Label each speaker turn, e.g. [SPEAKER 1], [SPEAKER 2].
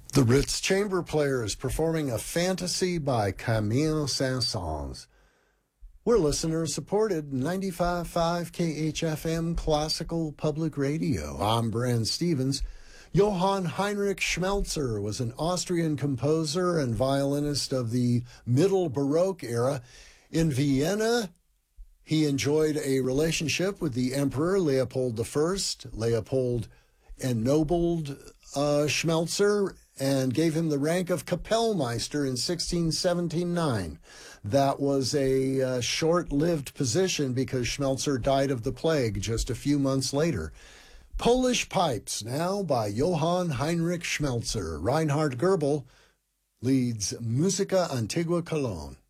[SPEAKER 1] The Ritz Chamber Players performing a fantasy by Camille Saint-Saëns. We're listener-supported 95.5 KHFM Classical Public Radio. I'm Brand Stevens. Johann Heinrich Schmelzer was an Austrian composer and violinist of the Middle Baroque era. In Vienna, he enjoyed a relationship with the Emperor Leopold I. Leopold ennobled Schmelzer and gave him the rank of Kapellmeister in 1679. That was a short-lived position because Schmelzer died of the plague just a few months later. Polish Pipes now by Johann Heinrich Schmelzer. Reinhard Goebel leads Musica Antigua Cologne.